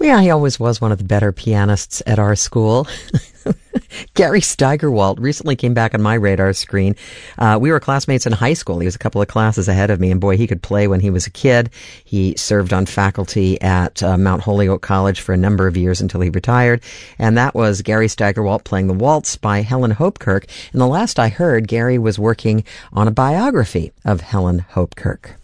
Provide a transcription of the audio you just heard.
Yeah, he always was one of the better pianists at our school. Gary Steigerwalt recently came back on my radar screen. We were classmates in high school. He was a couple of classes ahead of me, and boy, he could play when he was a kid. He served on faculty at Mount Holyoke College for a number of years until he retired, and that was Gary Steigerwalt playing the Waltz by Helen Hopkirk. And the last I heard, Gary was working on a biography of Helen Hopkirk.